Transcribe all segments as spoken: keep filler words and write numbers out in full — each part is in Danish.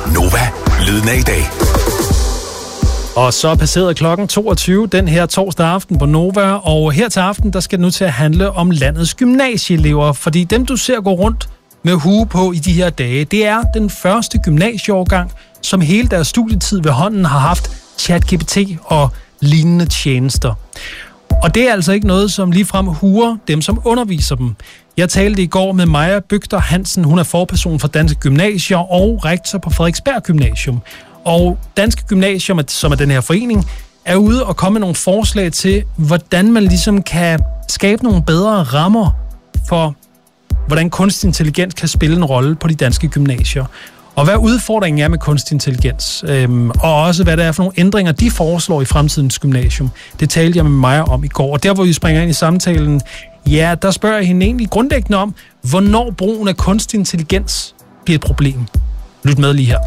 Nova, lyden af i dag. Og så er passeret klokken toogtyve den her torsdag aften på Nova, og her til aften, der skal det nu til at handle om landets gymnasieelever, fordi dem, du ser gå rundt med hue på i de her dage, det er den første gymnasieårgang, som hele deres studietid ved hånden har haft ChatGPT og lignende tjenester. Og det er altså ikke noget, som ligefrem huer dem, som underviser dem. Jeg talte i går med Maja Bøgter Hansen, hun er forperson for Danske Gymnasier og rektor på Frederiksberg Gymnasium. Og Danske Gymnasium, som er den her forening, er ude og komme med nogle forslag til, hvordan man ligesom kan skabe nogle bedre rammer for, hvordan kunstig intelligens kan spille en rolle på de danske gymnasier. Og hvad udfordringen er med kunstig intelligens, øhm, og også hvad der er for nogle ændringer, de foreslår i fremtidens gymnasium. Det talte jeg med Maja om i går, og der hvor vi springer ind i samtalen, ja, der spørger jeg hende egentlig grundlæggende om, hvornår brugen af kunstig intelligens bliver et problem. Lyt med lige her.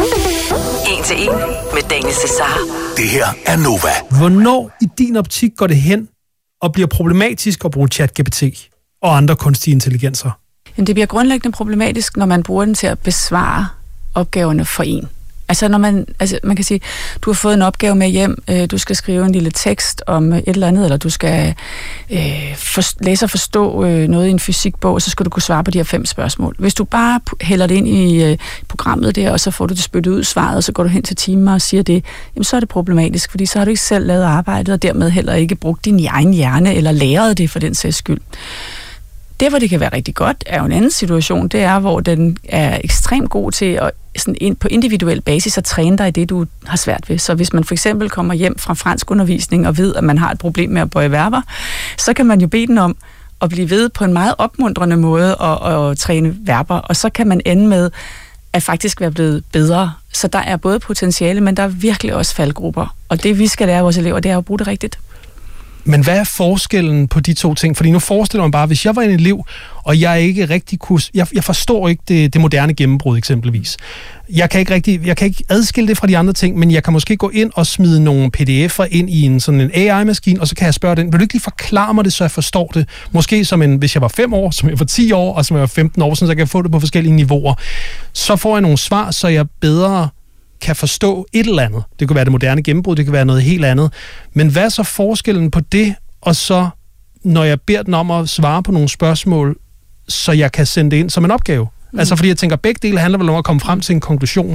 En til en med Daniel Cesar. Det her er Nova. Hvornår i din optik går det hen og bliver problematisk at bruge ChatGPT og andre kunstige intelligenser? Jamen, det bliver grundlæggende problematisk, når man bruger den til at besvare opgaverne for en. Altså, når man, altså, man kan sige, du har fået en opgave med hjem, øh, du skal skrive en lille tekst om et eller andet, eller du skal øh, for, læse og forstå øh, noget i en fysikbog, så skal du kunne svare på de her fem spørgsmål. Hvis du bare hælder det ind i øh, programmet der, og så får du det spyttet ud svaret, og så går du hen til timer og siger det, jamen så er det problematisk, fordi så har du ikke selv lavet arbejdet, og dermed heller ikke brugt din egen hjerne, eller læret det for den sags skyld. Det, hvor det kan være rigtig godt, er jo en anden situation. Det er, hvor den er ekstremt god til at sådan ind, på individuel basis at træne dig i det, du har svært ved. Så hvis man for eksempel kommer hjem fra fransk undervisning og ved, at man har et problem med at bøje verber, så kan man jo bede den om at blive ved på en meget opmuntrende måde at, at træne verber, og så kan man ende med at faktisk være blevet bedre. Så der er både potentiale, men der er virkelig også faldgrupper. Og det, vi skal lære vores elever, det er at bruge det rigtigt. Men hvad er forskellen på de to ting? Fordi nu forestiller man bare, hvis jeg var en elev, og jeg ikke rigtig kunne... Jeg, jeg forstår ikke det, det moderne gennembrud eksempelvis. Jeg kan ikke rigtig, jeg kan ikke adskille det fra de andre ting, men jeg kan måske gå ind og smide nogle P D F'er ind i en sådan en A I-maskine, og så kan jeg spørge den, vil du ikke lige forklare mig det, så jeg forstår det? Måske som en, hvis jeg var fem år, som jeg var ti år, og som jeg var femten år, så jeg kan få det på forskellige niveauer. Så får jeg nogle svar, så jeg bedre kan forstå et eller andet. Det kan være det moderne gennembrud, det kan være noget helt andet. Men hvad er så forskellen på det, og så, når jeg beder den om at svare på nogle spørgsmål, så jeg kan sende det ind som en opgave? Mm. Altså, fordi jeg tænker, begge dele handler vel om at komme frem til en konklusion.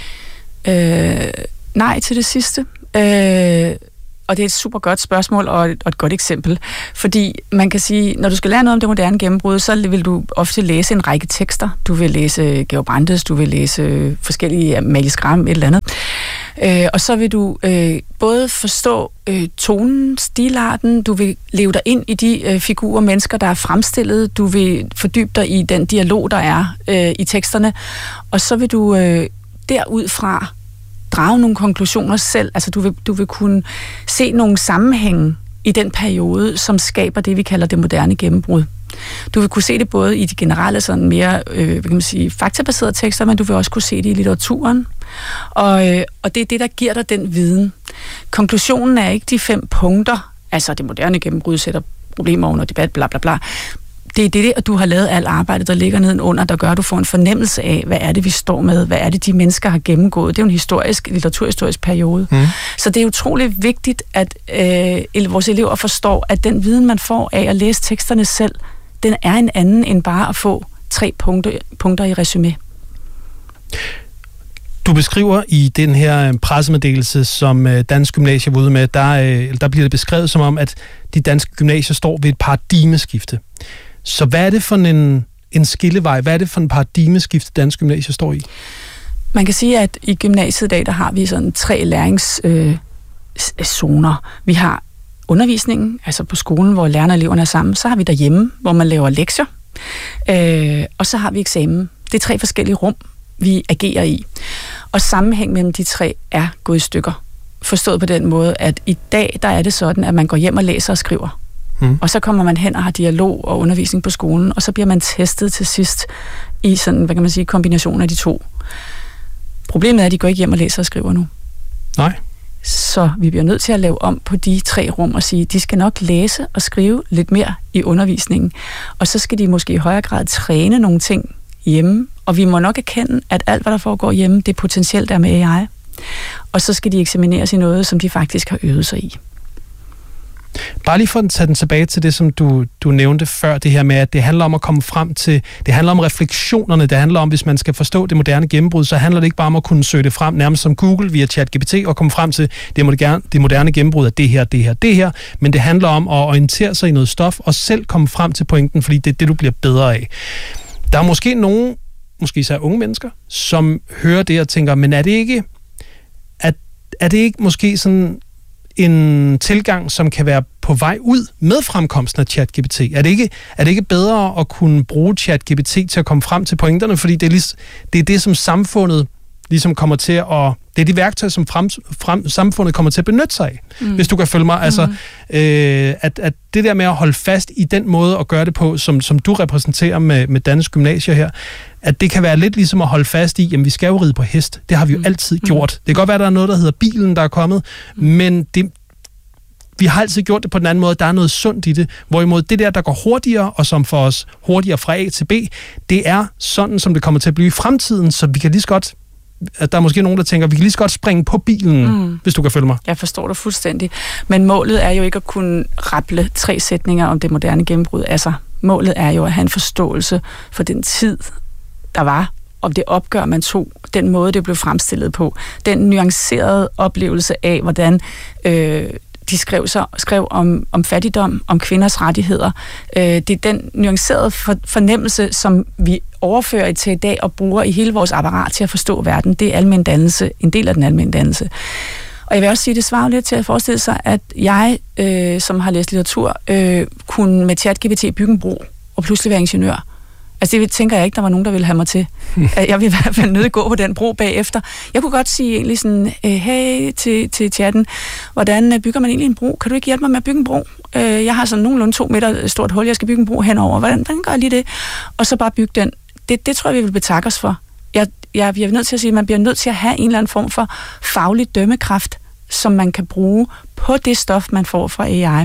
Øh, nej til det sidste. Øh, og det er et super godt spørgsmål og et, og et godt eksempel. Fordi man kan sige, når du skal lære noget om det moderne gennembrud, så vil du ofte læse en række tekster. Du vil læse Georg Brandes, du vil læse forskellige Amalie Skram, et eller andet. Øh, og så vil du øh, både forstå øh, tonen, stilarten, du vil leve dig ind i de øh, figurer, mennesker, der er fremstillet, du vil fordybe dig i den dialog, der er øh, i teksterne, og så vil du øh, derudfra drage nogle konklusioner selv. Altså du vil, du vil kunne se nogle sammenhænge i den periode, som skaber det, vi kalder det moderne gennembrud. Du vil kunne se det både i de generelle, sådan mere øh, hvad kan man sige, faktabaserede tekster, men du vil også kunne se det i litteraturen. Og, øh, og det er det, der giver dig den viden. Konklusionen er ikke de fem punkter, altså det moderne gennembrud sætter problemer under debat, bla bla bla. Det er det, at du har lavet alt arbejdet, der ligger nedenunder, der gør, at du får en fornemmelse af, hvad er det, vi står med, hvad er det, de mennesker har gennemgået. Det er jo en historisk, litteraturhistorisk periode. Mm. Så det er utrolig vigtigt, at øh, vores elever forstår, at den viden, man får af at læse teksterne selv, den er en anden end bare at få tre punkter, punkter i resumé. Du beskriver i den her pressemeddelelse, som Danske Gymnasier var ude med, der, der bliver det beskrevet som om, at de danske gymnasier står ved et paradigmeskifte. Så hvad er det for en, en skillevej? Hvad er det for en paradigmeskifte, Danske Gymnasier står i? Man kan sige, at i gymnasiet i dag, der har vi sådan tre læringszoner. Øh, vi har undervisningen, altså på skolen, hvor lærerne og eleverne er sammen. Så har vi derhjemme, hvor man laver lektier. Øh, og så har vi eksamen. Det er tre forskellige rum, vi agerer i. Og sammenhæng mellem de tre er gået i stykker. Forstået på den måde, at i dag, der er det sådan, at man går hjem og læser og skriver. Mm. Og så kommer man hen og har dialog og undervisning på skolen, og så bliver man testet til sidst i sådan, hvad kan man sige, kombination af de to. Problemet er, at de går ikke hjem og læser og skriver nu. Nej. Så vi bliver nødt til at lave om på de tre rum og sige, at de skal nok læse og skrive lidt mere i undervisningen. Og så skal de måske i højere grad træne nogle ting hjemme Og vi må nok erkende, at alt, hvad der foregår hjemme, det potentielt er med A I. Og så skal de eksamineres i noget, som de faktisk har øvet sig i. Bare lige for at tage den tilbage til det, som du, du nævnte før, det her med, at det handler om at komme frem til, det handler om refleksionerne, det handler om, hvis man skal forstå det moderne gennembrud, så handler det ikke bare om at kunne søge det frem, nærmest som Google via ChatGPT, og komme frem til det moderne, det moderne gennembrud af det her, det her, det her, men det handler om at orientere sig i noget stof, og selv komme frem til pointen, fordi det er det, du bliver bedre af. Der er måske nogen, måske især unge mennesker, som hører det og tænker, men er det ikke, at, er det ikke måske sådan en tilgang, som kan være på vej ud med fremkomsten af ChatGPT? Er det ikke, er det ikke bedre at kunne bruge ChatGPT til at komme frem til pointerne? Fordi det er, lig, det, er det, som samfundet ligesom kommer til at... Det er de værktøjer, som frem, frem, samfundet kommer til at benytte sig af, mm. hvis du kan følge mig. Mm. Altså, øh, at, at det der med at holde fast i den måde at gøre det på, som, som du repræsenterer med, med Dannes Gymnasier her, at det kan være lidt ligesom at holde fast i, jamen vi skal jo ride på hest. Det har vi jo mm. altid gjort. Det kan godt være, at der er noget, der hedder bilen, der er kommet, mm. men det, vi har altid gjort det på den anden måde. Der er noget sundt i det. Hvorimod det der, der går hurtigere, og som får os hurtigere fra A til B, det er sådan, som det kommer til at blive i fremtiden, så vi kan lige så godt, at der er måske nogen, der tænker, vi kan lige så godt springe på bilen, mm. hvis du kan følge mig. Jeg forstår dig fuldstændig. Men målet er jo ikke at kunne raple tre sætninger om det moderne gennembrud af sig. Målet er jo at have en forståelse for den tid, der var, om det opgør, man tog, den måde, det blev fremstillet på, den nuancerede oplevelse af, hvordan øh, de skrev, så, skrev om, om fattigdom, om kvinders rettigheder. Øh, det er den nuancerede for, fornemmelse, som vi overfører til i dag og bruger i hele vores apparat til at forstå verden. Det er almen dannelse, en del af den almene dannelse. Og jeg vil også sige, det svarer lidt til at forestille sig, at jeg, øh, som har læst litteratur, øh, kunne med ChatGPT bygge en bro og pludselig være ingeniør. Altså det tænker jeg ikke, der var nogen, der ville have mig til. Jeg vil i hvert fald nødt gå på den bro bagefter. Jeg kunne godt sige egentlig sådan, hey til, til chatten, hvordan bygger man egentlig en bro? Kan du ikke hjælpe mig med at bygge en bro? Jeg har sådan nogenlunde to meter stort hul, jeg skal bygge en bro henover. Hvordan, hvordan gør jeg lige det? Og så bare bygge den. Det, det tror jeg, vi vil betakke os for. Jeg, jeg, jeg er nødt til at sige, at man bliver nødt til at have en eller anden form for faglig dømmekraft, som man kan bruge på det stof, man får fra A I.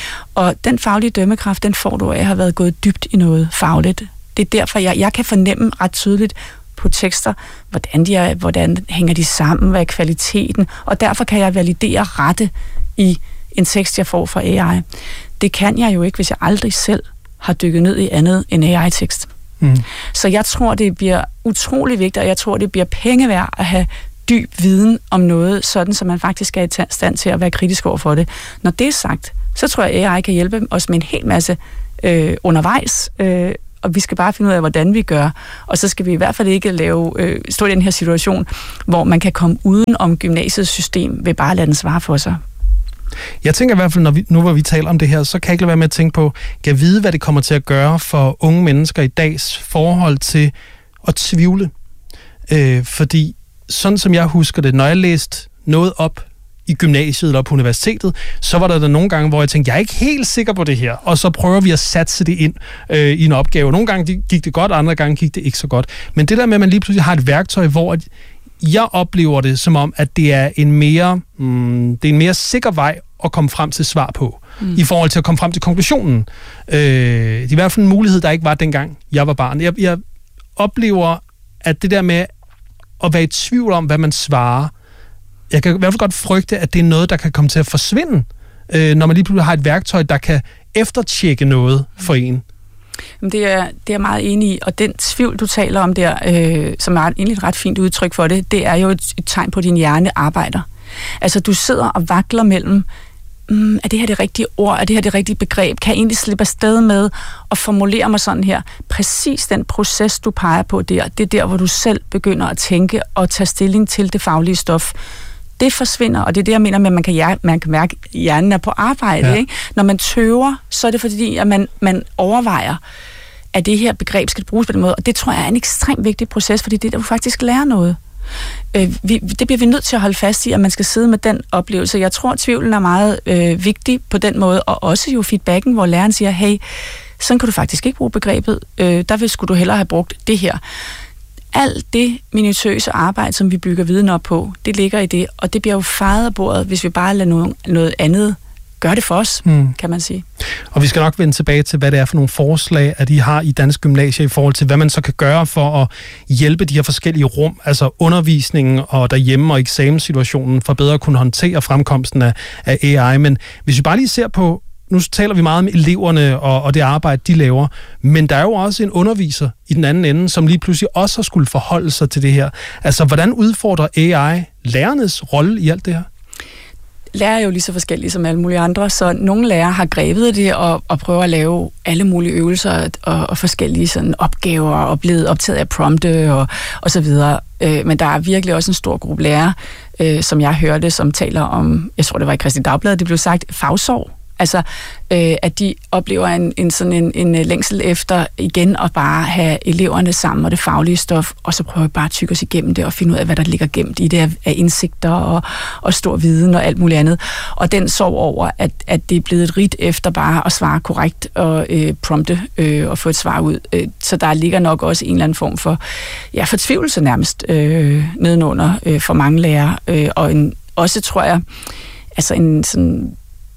Og den faglige dømmekraft, den får du af at have været gået dybt i noget fagligt. Det er derfor, jeg, jeg kan fornemme ret tydeligt på tekster, hvordan, de er, hvordan hænger de sammen, hvad er kvaliteten, og derfor kan jeg validere rette i en tekst, jeg får fra A I. Det kan jeg jo ikke, hvis jeg aldrig selv har dykket ned i andet end A I-tekst. Mm. Så jeg tror, det bliver utrolig vigtigt, og jeg tror, det bliver penge værd at have dyb viden om noget, sådan så man faktisk er i stand til at være kritisk over for det. Når det er sagt, så tror jeg, at A I kan hjælpe os med en hel masse øh, undervejs, øh, og vi skal bare finde ud af, hvordan vi gør. Og så skal vi i hvert fald ikke lave, øh, stå i den her situation, hvor man kan komme uden om gymnasiets system ved bare at lade den svare for sig. Jeg tænker i hvert fald, når vi, nu hvor vi taler om det her, så kan jeg ikke lade være med at tænke på, kan jeg vide, hvad det kommer til at gøre for unge mennesker i dags forhold til at tvivle. Øh, fordi sådan som jeg husker det, når jeg læste noget op i gymnasiet eller på universitetet, så var der, der nogle gange, hvor jeg tænkte, jeg er ikke helt sikker på det her, og så prøver vi at satse det ind øh, i en opgave. Nogle gange gik det godt, andre gange gik det ikke så godt. Men det der med, at man lige pludselig har et værktøj, hvor jeg oplever det som om, at det er en mere, mm, det er en mere sikker vej at komme frem til svar på, mm. i forhold til at komme frem til konklusionen. Øh, det er i hvert fald en mulighed, der ikke var dengang jeg var barn. Jeg, jeg oplever, at det der med at være i tvivl om, hvad man svarer, jeg kan i hvert fald godt frygte, at det er noget, der kan komme til at forsvinde, øh, når man lige pludselig har et værktøj, der kan eftertjekke noget for en. Det er, det er jeg meget enig i, og den tvivl, du taler om der, øh, som er egentlig et ret fint udtryk for det, det er jo et, et tegn på, at din hjerne arbejder. Altså, du sidder og vakler mellem, mm, er det her det rigtige ord, er det her det rigtige begreb, kan jeg egentlig slippe afsted med at formulere mig sådan her? Præcis den proces, du peger på der, det er der, hvor du selv begynder at tænke og tage stilling til det faglige stof. Det forsvinder, og det er det, jeg mener med, at man kan, man kan mærke, at hjernen er på arbejde. Ja. Ikke? Når man tøver, så er det fordi, at man, man overvejer, at det her begreb skal bruges på den måde, og det tror jeg er en ekstremt vigtig proces, fordi det er der, du faktisk lærer noget. Øh, vi, det bliver vi nødt til at holde fast i, at man skal sidde med den oplevelse. Jeg tror, at tvivlen er meget øh, vigtig på den måde, og også jo feedbacken, hvor læreren siger, hey, sådan kan du faktisk ikke bruge begrebet, øh, der vil skulle du hellere have brugt det her. Alt det minutiøse arbejde, som vi bygger viden op på, det ligger i det, og det bliver jo fejet af bordet, hvis vi bare lader noget, noget andet gøre det for os, mm. kan man sige. Og vi skal nok vende tilbage til, hvad det er for nogle forslag, at I har i Dansk Gymnasie i forhold til, hvad man så kan gøre for at hjælpe de her forskellige rum, altså undervisningen og derhjemme og eksamenssituationen, for bedre at kunne håndtere fremkomsten af, af A I. Men hvis vi bare lige ser på, nu taler vi meget om eleverne og, og det arbejde, de laver, men der er jo også en underviser i den anden ende, som lige pludselig også har skulle forholde sig til det her. Altså, hvordan udfordrer A I lærernes rolle i alt det her? Lærere er jo lige så forskellige som alle mulige andre, så nogle lærere har grebet det og, og prøver at lave alle mulige øvelser og, og forskellige sådan opgaver og blevet optaget af prompte og, og så videre. Øh, men der er virkelig også en stor gruppe lærere, øh, som jeg hørte, som taler om, jeg tror det var i Kristi Dagblad, det blev sagt, fagsorg. Altså, øh, at de oplever en, en sådan en, en længsel efter igen at bare have eleverne sammen og det faglige stof, og så prøve bare at tykke os igennem det og finde ud af, hvad der ligger gemt i det af, af indsigter og, og stor viden og alt muligt andet. Og den sorg over, at, at det er blevet et rigt efter bare at svare korrekt og øh, prompte øh, og få et svar ud. Øh, så der ligger nok også en eller anden form for ja, fortvivlelse nærmest øh, nedenunder øh, for mange lærere. Øh, og en, også, tror jeg, altså en sådan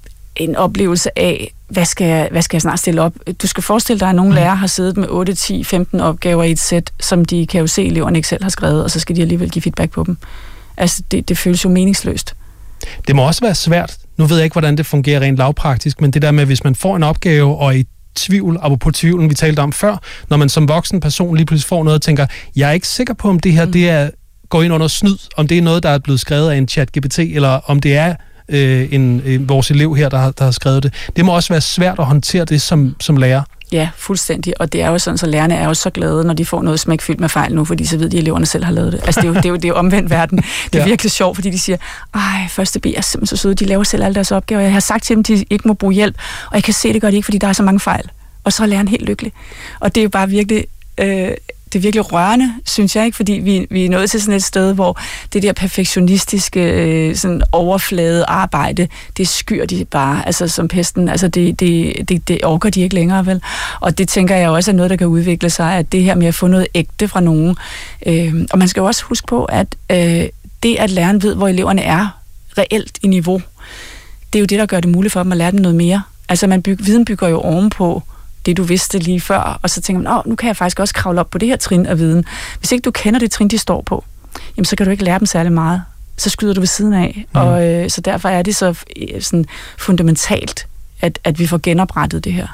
en oplevelse af, hvad skal, jeg, hvad skal jeg snart stille op? Du skal forestille dig, at nogle lærere har siddet med otte, ti, femten opgaver i et sæt, som de kan jo se, eleverne ikke selv har skrevet, og så skal de alligevel give feedback på dem. Altså, det, det føles jo meningsløst. Det må også være svært. Nu ved jeg ikke, hvordan det fungerer rent lavpraktisk, men det der med, hvis man får en opgave, og i tvivl, apropos tvivlen, vi talte om før, når man som voksen person lige pludselig får noget og tænker, jeg er ikke sikker på, om det her, mm. det er, går ind under snyd, om det er noget, der er blevet skrevet af en chat G P T, eller om det er Øh, en, en, vores elev her, der har, der har skrevet det. Det må også være svært at håndtere det som, som lærer. Ja, fuldstændig. Og det er jo sådan, så lærerne er jo så glade, når de får noget smækfyldt med fejl nu, fordi så ved de, at eleverne selv har lavet det. Altså, det er jo, det er jo, det er jo omvendt verden. Det er ja. virkelig sjovt, fordi de siger, ej, første B er simpelthen så søde, de laver selv alle deres opgaver. Jeg har sagt til dem, de ikke må bruge hjælp, og jeg kan se, det gør de ikke, fordi der er så mange fejl. Og så er læreren helt lykkelig. Og det er jo bare virkelig... Øh, det er virkelig rørende, synes jeg, ikke, fordi vi, vi er nået til sådan et sted, hvor det der perfektionistiske, øh, sådan overflade arbejde, det skyr de bare, altså som pesten, altså det, det, det, det orker de ikke længere, vel? Og det tænker jeg også er noget, der kan udvikle sig, at det her med at få noget ægte fra nogen. Øh, og man skal jo også huske på, at øh, det, at læreren ved, hvor eleverne er reelt i niveau, det er jo det, der gør det muligt for dem at lære dem noget mere. Altså man byg, viden bygger jo ovenpå det, du vidste lige før, og så tænker man, åh, nu kan jeg faktisk også kravle op på det her trin af viden. Hvis ikke du kender det trin, de står på, jamen så kan du ikke lære dem særlig meget. Så skyder du ved siden af. Mm. Og øh, så derfor er det så sådan fundamentalt, at, at vi får genoprettet det her.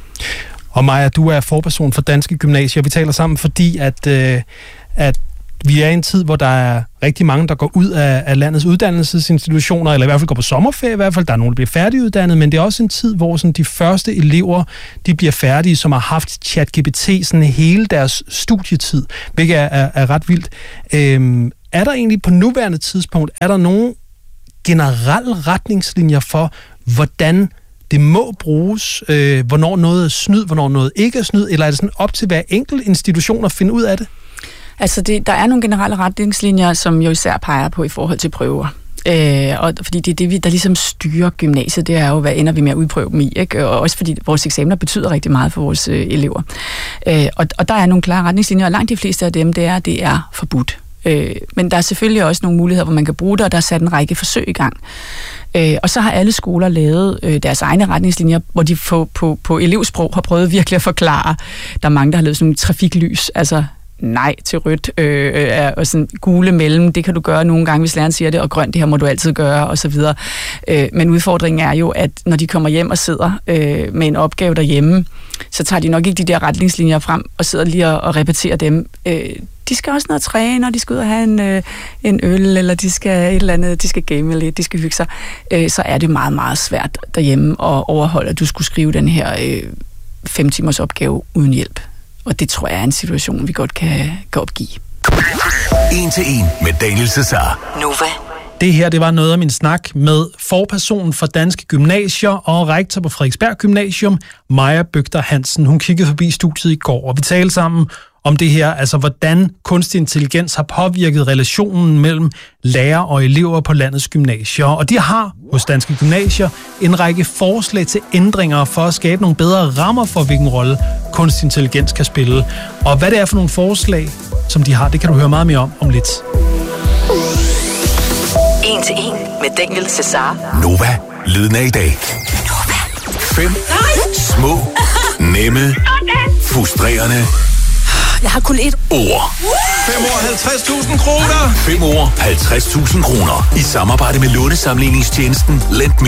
Og Maja, du er forperson for Danske Gymnasier. Vi taler sammen, fordi at, øh, at vi er i en tid, hvor der er rigtig mange, der går ud af, af landets uddannelsesinstitutioner, eller i hvert fald går på sommerferie i hvert fald. Der er nogen, der bliver færdiguddannet, men det er også en tid, hvor sådan, de første elever, de bliver færdige, som har haft chat G P T sådan hele deres studietid, hvilket er, er, er ret vildt. Øhm, er der egentlig på nuværende tidspunkt, er der nogle generelle retningslinjer for, hvordan det må bruges, øh, hvornår noget er snyd, hvornår noget ikke er snyd, eller er det sådan op til hver enkelt institution at finde ud af det? Altså, det, der er nogle generelle retningslinjer, som jo især peger på i forhold til prøver. Øh, og fordi det er det, vi, der ligesom styrer gymnasiet, det er jo, hvad ender vi med at udprøve dem i, ikke? Og også fordi vores eksamener betyder rigtig meget for vores øh, elever. Øh, og, og der er nogle klare retningslinjer, og langt de fleste af dem, det er, det er forbudt. Øh, men der er selvfølgelig også nogle muligheder, hvor man kan bruge det, og der er sat en række forsøg i gang. Øh, og så har alle skoler lavet øh, deres egne retningslinjer, hvor de på, på, på elevsprog har prøvet virkelig at forklare. Der er mange, der har lavet sådan nogle trafiklys, altså nej til rødt, øh, og sådan gule mellem, det kan du gøre nogle gange, hvis læreren siger det, og grønt, det her må du altid gøre, og så videre. Øh, men udfordringen er jo, at når de kommer hjem og sidder øh, med en opgave derhjemme, så tager de nok ikke de der retningslinjer frem, og sidder lige og, og repeterer dem. Øh, de skal også ned og træne, og de skal ud og have en, øh, en øl, eller de skal et eller andet, de skal game lidt, de skal hygge sig. Øh, så er det meget, meget svært derhjemme at overholde, at du skulle skrive den her øh, fem timers opgave uden hjælp. Og det tror jeg er en situation, vi godt kan, kan opgive. En til en med Daniel Cesar. Nova. Det her, det var noget af min snak med forpersonen for Danske Gymnasier og rektor på Frederiksberg Gymnasium, Maja Bøgter Hansen. Hun kiggede forbi studiet i går, og vi talte sammen om det her, altså hvordan kunstig intelligens har påvirket relationen mellem lærer og elever på landets gymnasier. Og de har hos Danske Gymnasier en række forslag til ændringer for at skabe nogle bedre rammer for, hvilken rolle kunstig intelligens kan spille. Og hvad det er for nogle forslag, som de har, det kan du høre meget mere om om lidt. En til en med Daniel Cesar. Nova. Lyden af i dag. Fem små, nemme, frustrerende Jeg har kun et ord. fem år halvtreds tusind kroner. Fem år, halvtreds tusind kroner. I samarbejde med lånesamligningstjenesten LendMe.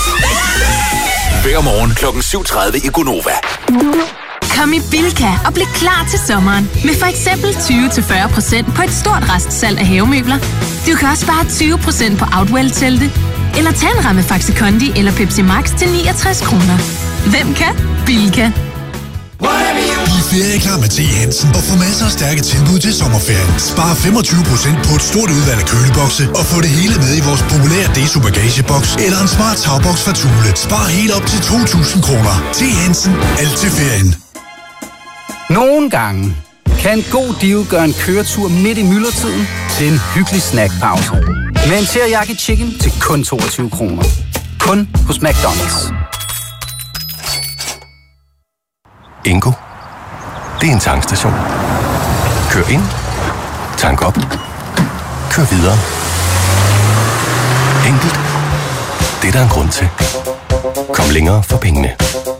Hver morgen klokken syv tredive i Gonova. Kom i Bilka og bliv klar til sommeren. Med for eksempel tyve til fyrre procent på et stort restsalg af havemøbler. Du kan også spare tyve procent på Outwell-telte. Eller tage en ramme Faxi Kondi eller Pepsi Max til niogtres kroner. Hvem kan? Bilka. Bliv ferieklar med T. Hansen og få masser af stærke tilbud til sommerferien. Spar femogtyve procent på et stort udvalg af kølebokse og få det hele med i vores populære Deso bagageboks eller en smart tagboks fra Thule. Spar helt op til to tusind kroner. T. Hansen. Alt til ferien. Nogle gange kan en god deal gøre en køretur midt i myldretiden til en hyggelig snackpause. Med en teriyaki chicken til kun toogtyve kroner. Kun hos McDonald's. Ingo. Det er en tankstation. Kør ind. Tank op. Kør videre. Enkelt. Det er der en grund til. Kom længere for pengene.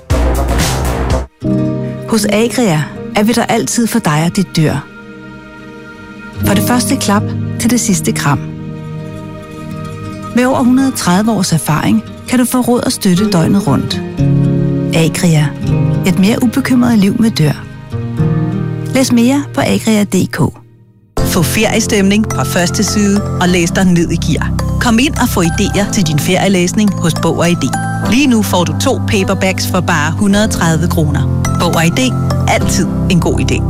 Hos Agria er vi der altid for dig og dit dyr. For det første klap til det sidste kram. Med over et hundrede og tredive års erfaring kan du få råd og støtte døgnet rundt. Agria. Et mere ubekymret liv med dyr. Læs mere på agria punktum d k. Få feriestemning fra første side og læs dig ned i gear. Kom ind og få idéer til din ferielæsning hos Bog og I D. Lige nu får du to paperbacks for bare et hundrede og tredive kroner. Bog og I D. Altid en god idé.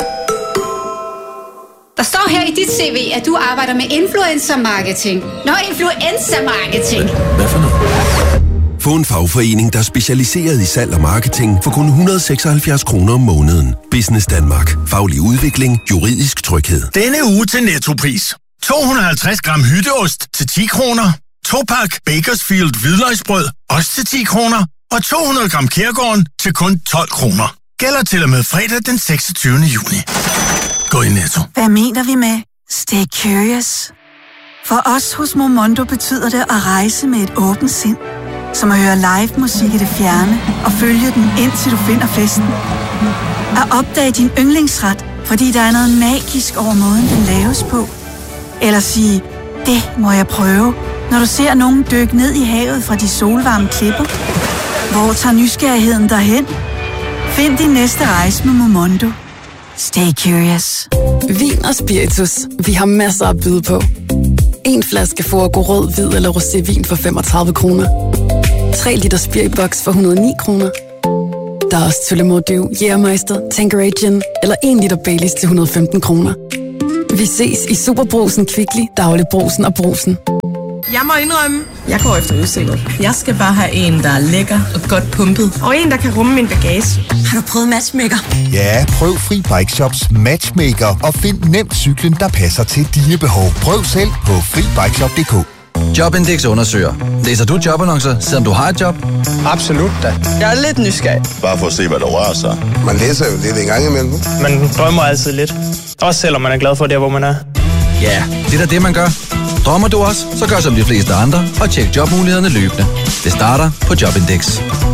Der står her i dit C V, at du arbejder med influencer marketing. Nå, influencer marketing. Hvad for noget? Få en fagforening, der er specialiseret i salg og marketing for kun et hundrede og seksoghalvfjerds kroner om måneden. Business Danmark. Faglig udvikling. Juridisk tryghed. Denne uge til Nettopris. to hundrede og halvtreds gram hytteost til ti kroner. To pak Bakersfield hvidløgsbrød, også til ti kroner. Og to hundrede gram Kærgården til kun tolv kroner. Gælder til og med fredag den seksogtyvende juni. Gå i Netto. Hvad mener vi med stay curious? For os hos Momondo betyder det at rejse med et åbent sind. Som at høre live musik i det fjerne og følge den indtil du finder festen. At opdage din yndlingsret, fordi der er noget magisk over måden, den laves på. Eller sige, det må jeg prøve, når du ser nogen dykke ned i havet fra de solvarme klipper. Hvor tager nysgerrigheden derhen? Find din næste rejse med Momondo. Stay curious. Vin og spiritus. Vi har masser at byde på. En flaske Forgo rød, hvid eller rosévin for femogtredive kroner. tre liter spiriboks for et hundrede og ni kroner. Der er også Tullemordew, Jægermeister, Tanqueray Gin eller en liter Baileys til et hundrede og femten kroner. Vi ses i Superbrusen, Kvickly, Dagligbrusen og Brusen. Jeg må indrømme, jeg går efter udseende. Jeg skal bare have en, der er lækker og godt pumpet. Og en, der kan rumme min bagage. Har du prøvet Matchmaker? Ja, prøv Fri Bike Shops Matchmaker og find nemt cyklen, der passer til dine behov. Prøv selv på fri bike shop punktum d k. Jobindex undersøger. Læser du jobannoncer, selvom du har et job? Absolut da. Jeg er lidt nysgerrig. Bare for at se, hvad der rører sig. Man læser jo lidt en gang imellem. Man drømmer altid lidt. Også selvom man er glad for det, hvor man er. Ja, det er da det, man gør. Drømmer du også, så gør som de fleste andre og tjek jobmulighederne løbende. Det starter på Jobindex.